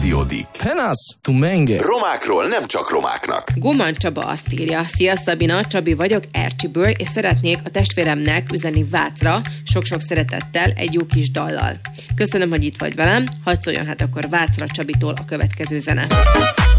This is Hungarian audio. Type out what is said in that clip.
Radio Dick. Penas, tu menge. Romákról nem csak romáknak. Guman Csaba azt írja: Szia Szabina, Csabi vagyok Ercsiből, és szeretnék a testvéremnek üzenni Vácra sok-sok szeretettel egy jó kis dallal. Köszönöm, hogy itt vagy velem, hadd szóljon hát akkor Vácra Csabitól a következő zene.